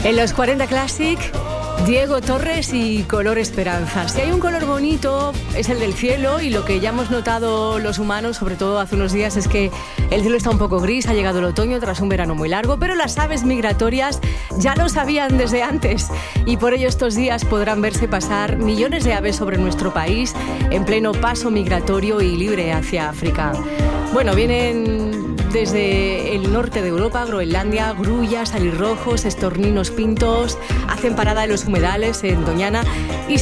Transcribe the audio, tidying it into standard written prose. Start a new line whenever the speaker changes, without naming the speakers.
En los 40 Classic, Diego Torres y Color Esperanza. Si hay un color bonito es el del cielo, y lo que ya hemos notado los humanos, sobre todo hace unos días, es que el cielo está un poco gris, ha llegado el otoño tras un verano muy largo, pero las aves migratorias ya lo sabían desde antes, y por ello estos días podrán verse pasar millones de aves sobre nuestro país en pleno paso migratorio y libre hacia África. Bueno, vienen desde el norte de Europa, Groenlandia, grullas, alirrojos, estorninos pintos, hacen parada en los humedales en Doñana y